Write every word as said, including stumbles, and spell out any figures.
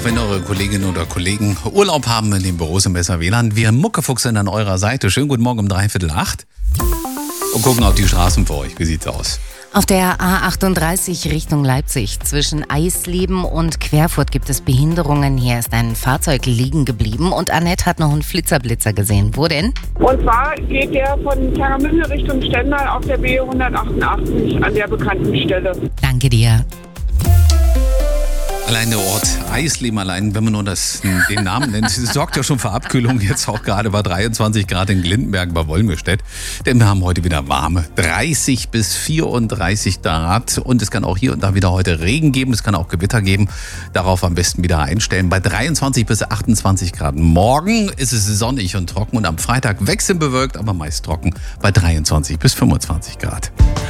Auch wenn eure Kolleginnen oder Kollegen Urlaub haben in den Büros im Besser W L A N, wir Muckefuchs sind an eurer Seite. Schönen guten Morgen um dreiviertel acht und gucken auf die Straßen für euch. Wie sieht's aus? Auf der A achtunddreißig Richtung Leipzig zwischen Eisleben und Querfurt gibt es Behinderungen. Hier ist ein Fahrzeug liegen geblieben und Annette hat noch einen Flitzer-Blitzer gesehen. Wo denn? Und zwar geht der von Tangermünde Richtung Stendal auf der B hundertachtundachtzig an der bekannten Stelle. Danke dir. Allein der Ort Eisleben, allein wenn man nur das, den Namen nennt, sorgt ja schon für Abkühlung. Jetzt auch gerade bei dreiundzwanzig Grad in Glindenberg bei Wolmirstedt. Denn wir haben heute wieder warme dreißig bis vierunddreißig Grad. Und es kann auch hier und da wieder heute Regen geben. Es kann auch Gewitter geben. Darauf am besten wieder einstellen. Bei dreiundzwanzig bis achtundzwanzig Grad. Morgen ist es sonnig und trocken. Und am Freitag wechselnd bewölkt, aber meist trocken bei dreiundzwanzig bis fünfundzwanzig Grad.